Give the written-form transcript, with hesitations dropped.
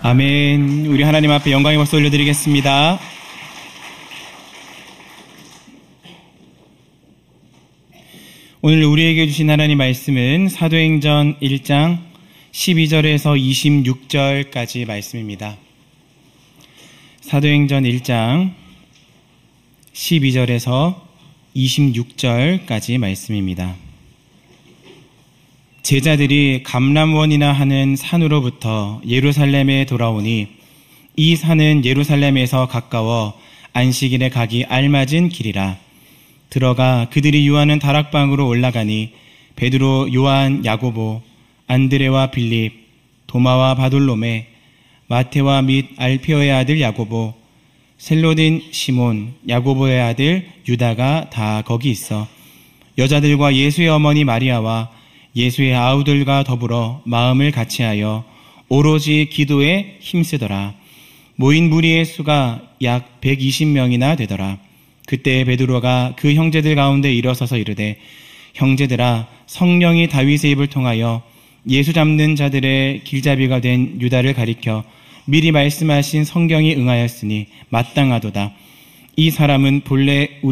아멘. 우리 하나님 앞에 영광의 박수 올려드리겠습니다. 오늘 우리에게 주신 하나님 말씀은 사도행전 1장 12절에서 26절까지 말씀입니다. 사도행전 1장 12절에서 26절까지 말씀입니다. 제자들이 감람원이나 하는 산으로부터 예루살렘에 돌아오니 이 산은 예루살렘에서 가까워 안식일에 가기 알맞은 길이라. 들어가 그들이 유하는 다락방으로 올라가니 베드로, 요한, 야고보, 안드레와 빌립, 도마와 바돌로메, 마테와 및 알페오의 아들 야고보, 셀로딘 시몬, 야고보의 아들 유다가 다 거기 있어 여자들과 예수의 어머니 마리아와 예수의 아우들과 더불어 마음을 같이하여 오로지 기도에 힘쓰더라. 모인 무리의 수가 약 120명이나 되더라. 그때 베드로가 그 형제들 가운데 일어서서 이르되, 형제들아, 성령이 다윗의 입을 통하여 예수 잡는 자들의 길잡이가 된 유다를 가리켜 미리 말씀하신 성경이 응하였으니 마땅하도다. 이 사람은 본래